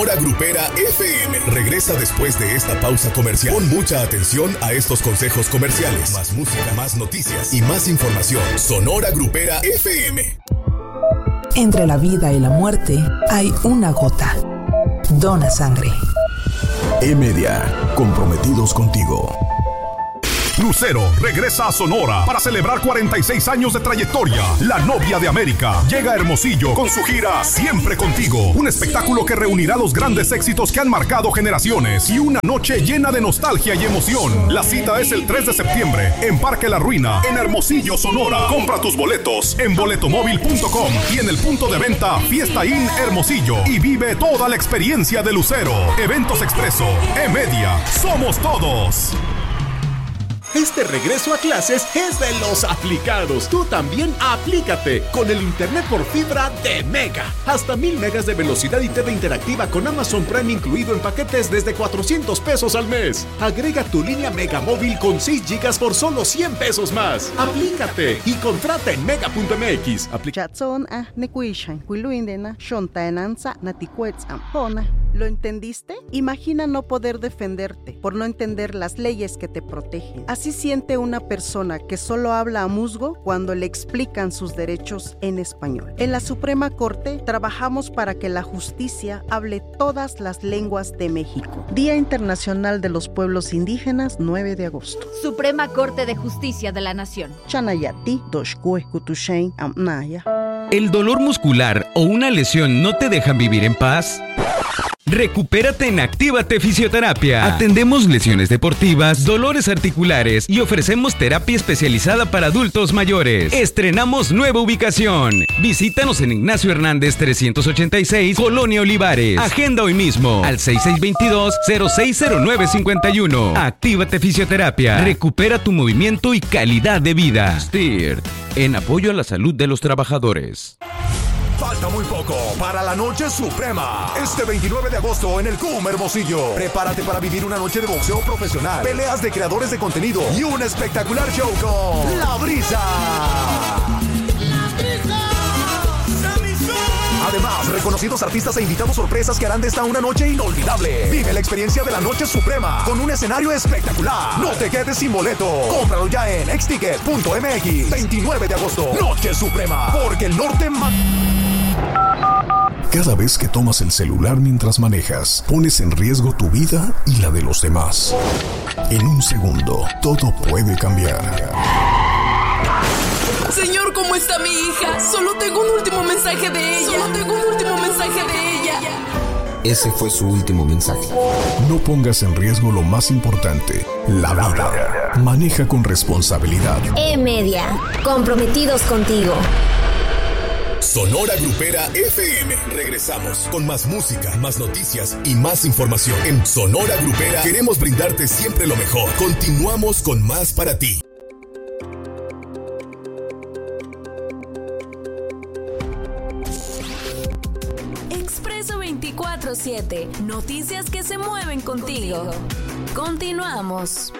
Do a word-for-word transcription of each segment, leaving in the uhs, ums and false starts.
Sonora Grupera F M regresa después de esta pausa comercial. Pon mucha atención a estos consejos comerciales. Más música, más noticias y más información. Sonora Grupera F M. Entre la vida y la muerte hay una gota. Dona sangre. E-Media, comprometidos contigo. Lucero regresa a Sonora para celebrar cuarenta y seis años de trayectoria. La novia de América llega a Hermosillo con su gira Siempre Contigo. Un espectáculo que reunirá los grandes éxitos que han marcado generaciones y una noche llena de nostalgia y emoción. La cita es el tres de septiembre en Parque La Ruina, en Hermosillo, Sonora. Compra tus boletos en boletomóvil punto com y en el punto de venta Fiesta Inn Hermosillo y vive toda la experiencia de Lucero. Eventos Expreso, E-Media, somos todos. Este regreso a clases es de los aplicados. Tú también aplícate con el internet por fibra de Mega. Hasta mil megas de velocidad y T V interactiva con Amazon Prime incluido en paquetes desde cuatrocientos pesos al mes. Agrega tu línea Mega móvil con seis gigas por solo cien pesos más. Aplícate y contrata en mega punto m x. ¿Lo entendiste? Imagina no poder defenderte por no entender las leyes que te protegen. Así siente una persona que solo habla a musgo cuando le explican sus derechos en español. En la Suprema Corte trabajamos para que la justicia hable todas las lenguas de México. Día Internacional de los Pueblos Indígenas, nueve de agosto. Suprema Corte de Justicia de la Nación. Chanayati, Doshkue, Kutushain, Amnaya. ¿El dolor muscular o una lesión no te dejan vivir en paz? Recupérate en Actívate Fisioterapia. Atendemos lesiones deportivas, dolores articulares y ofrecemos terapia especializada para adultos mayores. Estrenamos nueva ubicación. Visítanos en Ignacio Hernández trescientos ochenta y seis, Colonia Olivares. Agenda hoy mismo al seis seis dos dos, cero seis cero nueve cinco uno. Actívate Fisioterapia. Recupera tu movimiento y calidad de vida. S T I R T, en apoyo a la salud de los trabajadores. Falta muy poco para la Noche Suprema. Este veintinueve de agosto en el C U M Hermosillo. Prepárate para vivir una noche de boxeo profesional, peleas de creadores de contenido y un espectacular show con La Brisa. Además, reconocidos artistas e invitados sorpresas que harán de esta una noche inolvidable. Vive la experiencia de la Noche Suprema con un escenario espectacular. No te quedes sin boleto. Cómpralo ya en ex ticket punto m x. veintinueve de agosto, Noche Suprema, porque el norte... Ma- Cada vez que tomas el celular mientras manejas, pones en riesgo tu vida y la de los demás. En un segundo, todo puede cambiar. Señor, ¿cómo está mi hija? Solo tengo un último mensaje de ella. Solo tengo un último mensaje de ella. Ese fue su último mensaje. No pongas en riesgo lo más importante, la vida. Maneja con responsabilidad. E-Media, comprometidos contigo. Sonora Grupera F M. Regresamos con más música, más noticias y más información. En Sonora Grupera queremos brindarte siempre lo mejor. Continuamos con más para ti. Expreso veinticuatro siete. Noticias que se mueven contigo. Continuamos.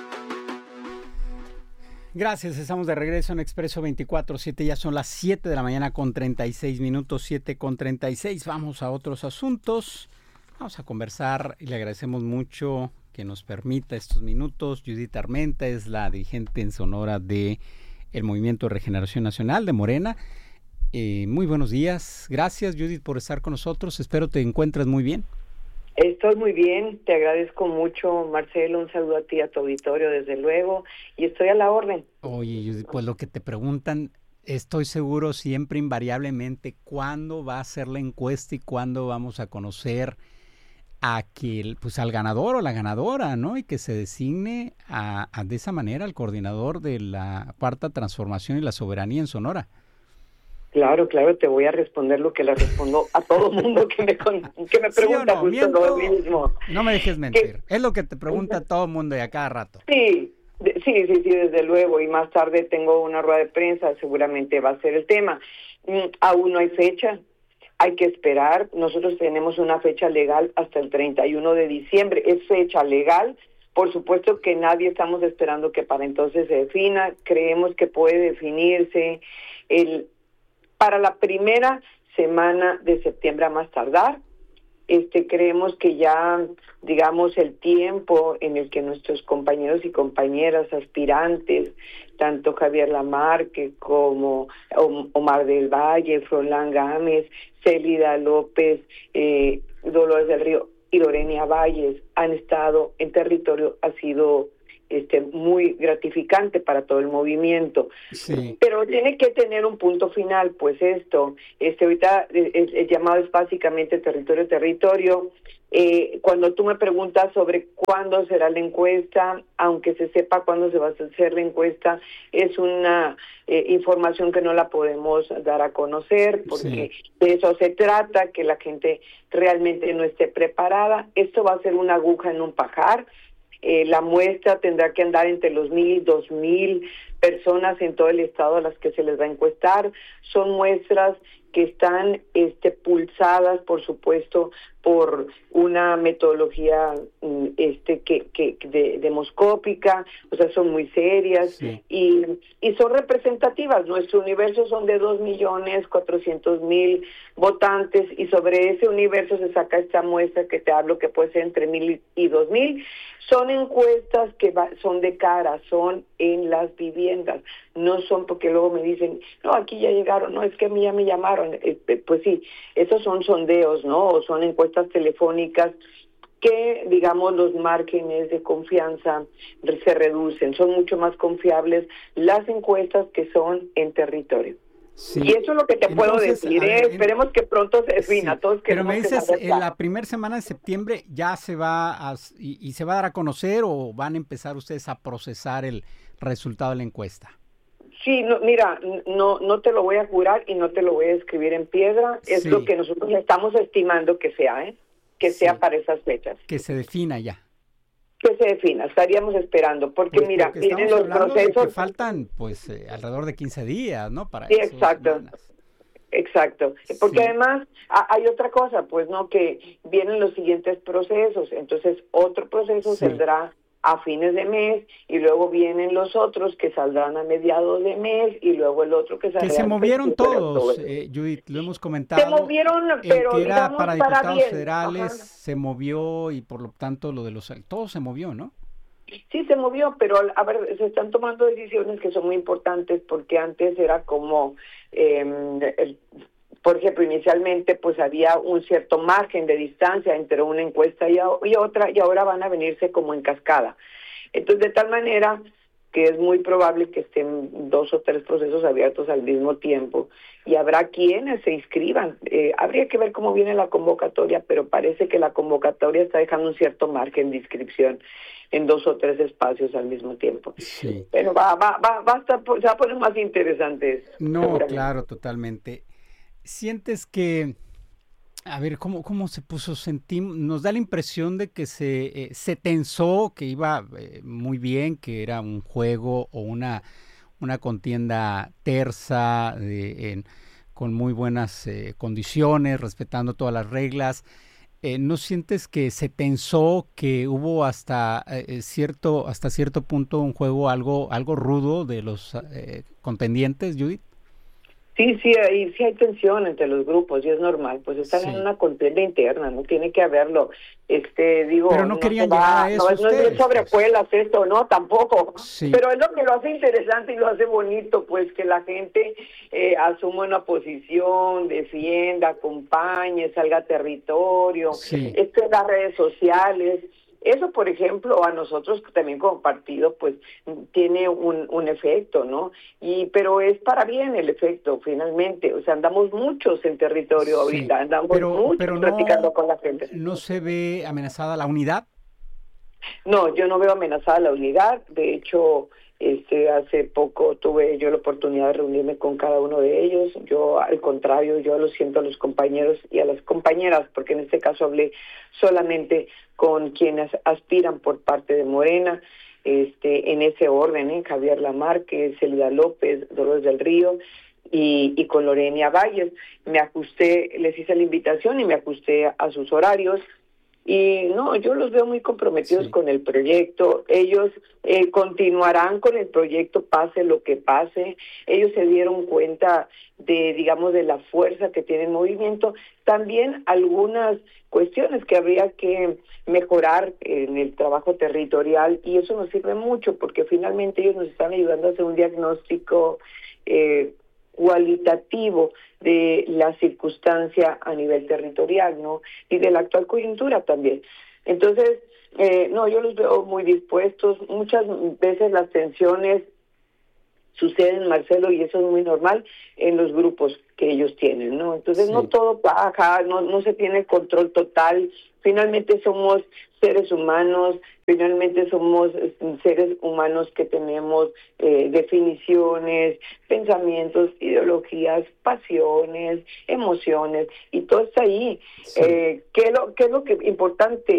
Gracias, estamos de regreso en Expreso veinticuatro siete, ya son las siete de la mañana con treinta y seis minutos, siete con treinta y seis, vamos a otros asuntos, vamos a conversar y le agradecemos mucho que nos permita estos minutos. Judith Armenta es la dirigente en Sonora de el Movimiento de Regeneración Nacional de Morena. Eh, muy buenos días, gracias Judith por estar con nosotros, espero te encuentres muy bien. Estoy muy bien, te agradezco mucho, Marcelo, un saludo a ti, a tu auditorio, desde luego, y estoy a la orden. Oye, pues lo que te preguntan, estoy seguro siempre invariablemente, ¿cuándo va a ser la encuesta y cuándo vamos a conocer a que, pues al ganador o la ganadora, ¿no? Y que se designe a, a de esa manera al coordinador de la Cuarta Transformación y la Soberanía en Sonora. Claro, claro, te voy a responder lo que le respondo a todo mundo que me, con, que me pregunta, ¿Sí o no? justo Miento, lo mismo. No me dejes mentir, ¿Qué? Es lo que te pregunta todo el mundo y a cada rato. Sí, de, sí, sí, sí, desde luego, y más tarde tengo una rueda de prensa, seguramente va a ser el tema. Mm, aún no hay fecha, hay que esperar, nosotros tenemos una fecha legal hasta el treinta y uno de diciembre, es fecha legal. Por supuesto que nadie estamos esperando que para entonces se defina, creemos que puede definirse el... para la primera semana de septiembre a más tardar, Este, creemos que ya, digamos, el tiempo en el que nuestros compañeros y compañeras aspirantes, tanto Javier Lamarque como Omar del Valle, Froilán Gámez, Célida López, eh, Dolores del Río y Lorena Valles han estado en territorio, ha sido este muy gratificante para todo el movimiento. Sí. Pero tiene que tener un punto final, pues esto, este ahorita el, el llamado es básicamente territorio territorio. Eh, cuando tú me preguntas sobre cuándo será la encuesta, aunque se sepa cuándo se va a hacer la encuesta, es una eh, información que no la podemos dar a conocer, porque sí. de eso se trata, que la gente realmente no esté preparada. Esto va a ser una aguja en un pajar. Eh, la muestra tendrá que andar entre los mil y dos mil personas en todo el estado a las que se les va a encuestar. Son muestras que están este, pulsadas, por supuesto, por una metodología este que, que de, demoscópica, o sea, son muy serias, sí. y, y son representativas. Nuestro universo son de dos millones cuatrocientos mil votantes, y sobre ese universo se saca esta muestra que te hablo, que puede ser entre mil y dos mil. Son encuestas que va, son de cara, son en las viviendas, no son porque luego me dicen, no, aquí ya llegaron, no, es que a mí ya me llamaron. Eh, pues sí, esos son sondeos, ¿no? O son encuestas telefónicas que, digamos, los márgenes de confianza se reducen. Son mucho más confiables las encuestas que son en territorio. Sí. Y eso es lo que te Entonces, puedo decir, ¿eh? Ver, Esperemos que pronto se defina. Sí. Todos Pero me dices, en la primera semana de septiembre ya se va a, y, y se va a dar a conocer, o van a empezar ustedes a procesar el resultado de la encuesta. Sí, no, mira, no no te lo voy a jurar y no te lo voy a escribir en piedra. Es sí. lo que nosotros estamos estimando que sea, ¿eh? Que sí. sea para esas fechas. Que se defina ya. Que se defina, estaríamos esperando, porque pues mira, vienen los procesos. Que faltan pues eh, alrededor de quince días, ¿no? Para sí, exacto. Exacto, porque sí. además a, hay otra cosa, pues no, que vienen los siguientes procesos, entonces otro proceso sí. saldrá a fines de mes, y luego vienen los otros que saldrán a mediados de mes, y luego el otro que saldrá. Que se movieron todos, eh, Judith, lo hemos comentado. Se movieron, pero el que era digamos, para diputados para bien. federales Ajá. se movió, y por lo tanto lo de los todo se movió, ¿no? Sí, se movió, pero a ver, se están tomando decisiones que son muy importantes, porque antes era como eh, el, por ejemplo, inicialmente pues había un cierto margen de distancia entre una encuesta y, a, y otra, y ahora van a venirse como en cascada. Entonces, de tal manera que es muy probable que estén dos o tres procesos abiertos al mismo tiempo, y habrá quienes se inscriban. Eh, habría que ver cómo viene la convocatoria, pero parece que la convocatoria está dejando un cierto margen de inscripción en dos o tres espacios al mismo tiempo. Sí. Pero va, va, va, va a estar, se va a poner más interesante eso. No, claro, totalmente. ¿Sientes que, a ver, cómo, cómo se puso? Sentimos, nos da la impresión de que se, eh, se tensó, que iba eh, muy bien, que era un juego o una, una contienda tersa, de, en, con muy buenas eh, condiciones, respetando todas las reglas. Eh, ¿No sientes que se tensó, que hubo hasta eh, cierto hasta cierto punto un juego algo algo rudo de los eh, contendientes, Judith? Sí, sí, hay, sí hay tensión entre los grupos, y es normal, pues están sí. en una contienda interna, no tiene que haberlo. Este, digo, pero no, no querían llegar va, a eso. No, ustedes, no es sobre escuelas pues. Esto, no, tampoco. Sí. Pero es lo que lo hace interesante y lo hace bonito, pues que la gente eh, asuma una posición, defienda, acompañe, salga a territorio, sí. esto en las redes sociales. Eso, por ejemplo, a nosotros también como partido, pues, tiene un, un efecto, ¿no? Y pero es para bien el efecto, finalmente. O sea, andamos muchos en territorio sí, ahorita, andamos pero, muchos pero no, platicando con la gente. ¿No se ve amenazada la unidad? No, yo no veo amenazada la unidad. De hecho, este, hace poco tuve yo la oportunidad de reunirme con cada uno de ellos. Yo, al contrario, yo lo siento a los compañeros y a las compañeras, porque en este caso hablé solamente con quienes aspiran por parte de Morena, este, en ese orden, ¿eh? Javier Lamarque, Célida López, Dolores del Río, y, y con Lorena Valles. Me ajusté, les hice la invitación y me ajusté a sus horarios, Y no, yo los veo muy comprometidos sí. con el proyecto. Ellos eh, continuarán con el proyecto, pase lo que pase. Ellos se dieron cuenta de, digamos, de la fuerza que tiene el movimiento. También algunas cuestiones que habría que mejorar en el trabajo territorial, y eso nos sirve mucho porque finalmente ellos nos están ayudando a hacer un diagnóstico eh, cualitativo de la circunstancia a nivel territorial, ¿no? Y de la actual coyuntura también. Entonces, eh, no, yo los veo muy dispuestos. Muchas veces las tensiones suceden, Marcelo, y eso es muy normal en los grupos que ellos tienen, ¿no? Entonces, sí. no todo baja, no, no se tiene control total. Finalmente somos seres humanos, finalmente somos seres humanos que tenemos eh, definiciones, pensamientos, ideologías, pasiones, emociones, y todo está ahí. Sí. Eh, ¿qué, es lo, ¿Qué es lo que importante?